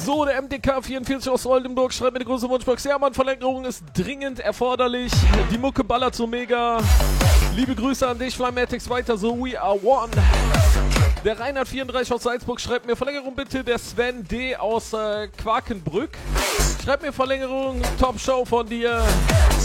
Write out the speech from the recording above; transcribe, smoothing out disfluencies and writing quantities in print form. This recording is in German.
So, der MDK 44 aus Oldenburg schreibt mir die große Wunschbox. Ja, Mann, Verlängerung ist dringend erforderlich. Die Mucke ballert so mega. Liebe Grüße an dich, Flymatics, weiter so, we are one. Der Reinhard 34 aus Salzburg schreibt mir Verlängerung bitte. Der Sven D. aus Quakenbrück schreibt mir Verlängerung. Top Show von dir.